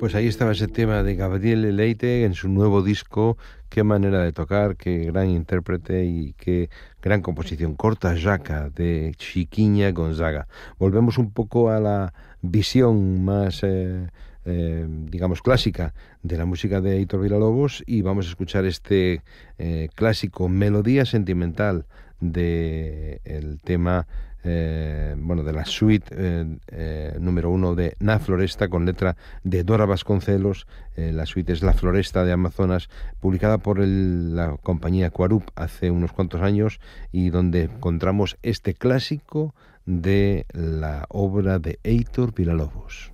Pues ahí estaba ese tema de Gabriel Leite en su nuevo disco. Qué manera de tocar, qué gran intérprete y qué gran composición. Corta Jaca de Chiquiña Gonzaga. Volvemos un poco a la visión más, digamos, clásica de la música de Heitor Villa-Lobos y vamos a escuchar este clásico Melodía Sentimental de el tema de la suite número 1 de Na Floresta, con letra de Dora Vasconcelos. La suite es La Floresta de Amazonas, publicada por la compañía Quarup hace unos cuantos años, y donde encontramos este clásico de la obra de Heitor Villa-Lobos.